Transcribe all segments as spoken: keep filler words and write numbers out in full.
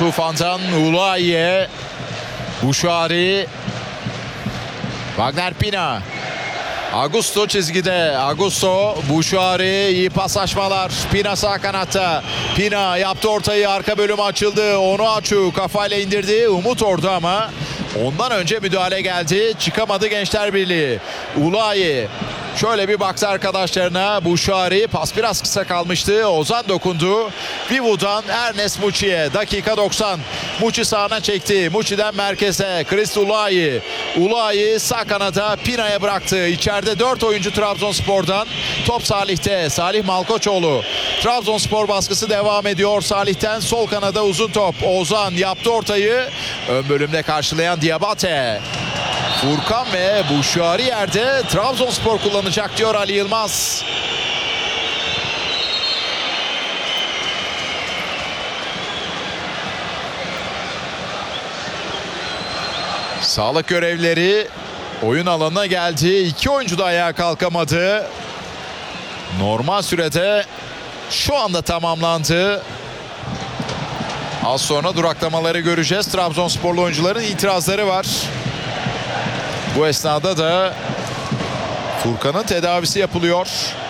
Tufan'dan Ulayi'ye. Buşari. Wagner Pina. Augusto çizgide. Augusto, Buşari, iyi paslaşmalar. Pina sağ kanatta. Pina yaptı ortayı, arka bölüm açıldı. Onu Açu kafayla indirdi. Umut orada ama ondan önce müdahale geldi. Çıkamadı Gençler Birliği. Ulayi. Şöyle bir baktı arkadaşlarına. Buşari, pas biraz kısa kalmıştı. Ozan dokundu. Vivu'dan Ernest Muçi'ye. Dakika doksan. Muçi sağına çekti. Muçi'den merkeze. Christ Ulayi. Ulayi sağ kanada Pina'ya bıraktı. İçeride dört oyuncu Trabzonspor'dan. Top Salih'te. Salih Malkoçoğlu. Trabzonspor baskısı devam ediyor. Salih'ten sol kanada uzun top. Ozan yaptı ortayı. Ön bölümde karşılayan Diabate. Furkan ve Buşari yerde. Trabzonspor kullanacak diyor Ali Yılmaz. Sağlık görevlileri oyun alanına geldi. İki oyuncu da ayağa kalkamadı. Normal sürede şu anda tamamlandı. Az sonra duraklamaları göreceğiz. Trabzonsporlu oyuncuların itirazları var. Bu esnada da Furkan'ın tedavisi yapılıyor.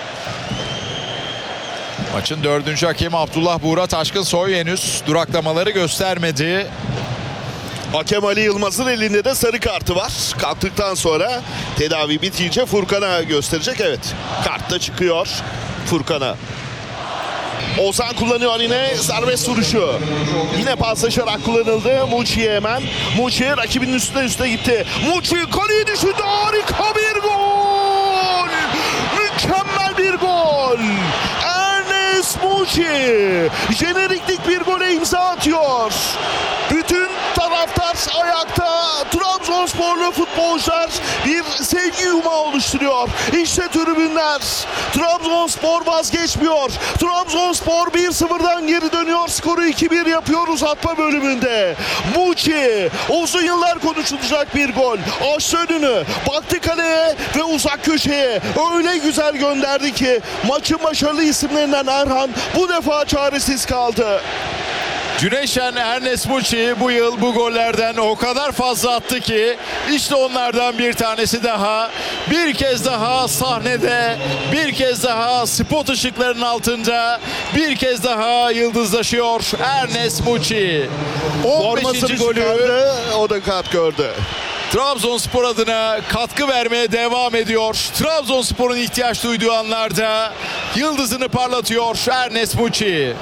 Maçın dördüncü hakemi Abdullah Buğra Taşkınsoy henüz duraklamaları göstermedi. Hakem Ali Yılmaz'ın elinde de sarı kartı var. Kalktıktan sonra tedavi bitince Furkan'a gösterecek. Evet, kart da çıkıyor Furkan'a. Ozan kullanıyor yine serbest vuruşu. Yine paslaşarak kullanıldı. Muçi'ye hemen. Muçi rakibinin üstüne üstüne gitti. Muçi kaleyi düşündü. Harika bir gol. Mükemmel bir gol. Ernest Muçi jeneriklik bir gole imza atıyor. Bütün taraftar ayakta. Trabzonsporlu futbolcular bir sevgi yumağı oluşturuyor. İşte tribünler. Trabzonspor vazgeçmiyor. Trabzonspor bir sıfırdan geri dönüyor. Skoru iki bir yapıyor uzatma bölümünde. Muçi uzun yıllar konuşulacak bir gol. Açtı önünü. Baktı kaleye ve uzak köşeye. Öyle güzel gönderdi ki maçın başarılı isimlerinden Erhan bu defa çaresiz kaldı. Cüneyşen Ernest Muçi bu yıl bu gollerden o kadar fazla attı ki işte onlardan bir tanesi daha. Bir kez daha sahnede, bir kez daha spot ışıklarının altında, bir kez daha yıldızlaşıyor Ernest Muçi. on beşinci Formasını golü çıkardı, o da kart gördü. Trabzonspor adına katkı vermeye devam ediyor. Trabzonspor'un ihtiyaç duyduğu anlarda yıldızını parlatıyor Ernest Muçi.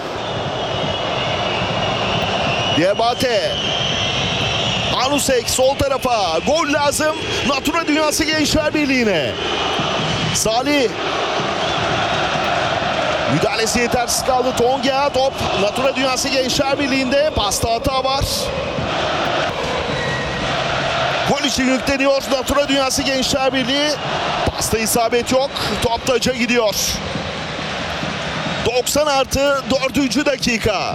Diabate. Anusek sol tarafa. Gol lazım. Natura Dünyası Gençler Birliği'ne. Salih. Müdahalesi yetersiz kaldı. Tonga top. Natura Dünyası Gençler Birliği'nde. Pasta hata var. Gol için yükleniyor Natura Dünyası Gençler Birliği. Pasta isabet yok. Top taca gidiyor. doksan artı dördüncü dakika.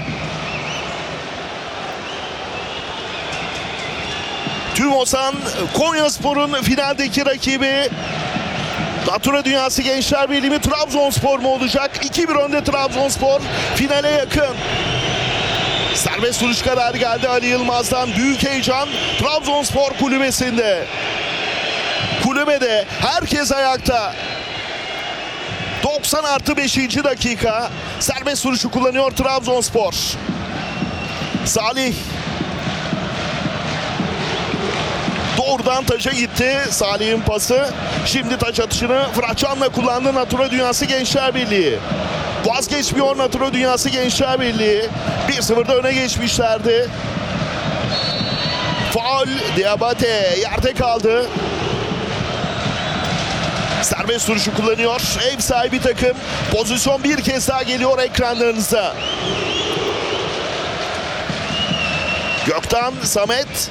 TÜMOSAN Konyaspor'un finaldeki rakibi Natura Dünyası Gençler Birliği mi Trabzonspor mu olacak? iki bir önde Trabzonspor, finale yakın. Serbest vuruş kararı geldi Ali Yılmaz'dan. Büyük heyecan Trabzonspor kulübesinde. Kulübede herkes ayakta. doksan artı beşinci dakika. Serbest vuruşu kullanıyor Trabzonspor. Salih. Doğrudan taça gitti Salih'in pası. Şimdi taç atışını Fıratcan'la kullandı Natura Dünyası Gençler Birliği. Vazgeçmiyor Natura Dünyası Gençler Birliği. bir sıfırda öne geçmişlerdi. Faul, Diabate yerde kaldı. Serbest vuruşu kullanıyor. Ev sahibi takım. Pozisyon bir kez daha geliyor ekranlarınıza. Gökten Samet.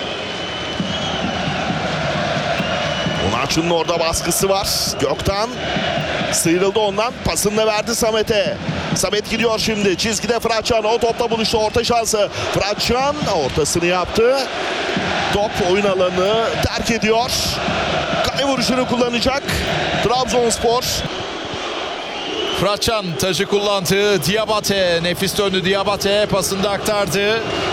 Onaçu'nun orada baskısı var. Gökten sıyrıldı ondan. Pasını da verdi Samet'e. Samet gidiyor şimdi. Çizgide Fıratcan. O topla buluştu. Orta şansı. Fıratcan ortasını yaptı. Top oyun alanını terk ediyor. Kale vuruşunu kullanacak Trabzonspor. Fıratcan tacı kullandı. Diabate nefis döndü. Diabate pasını da aktardı.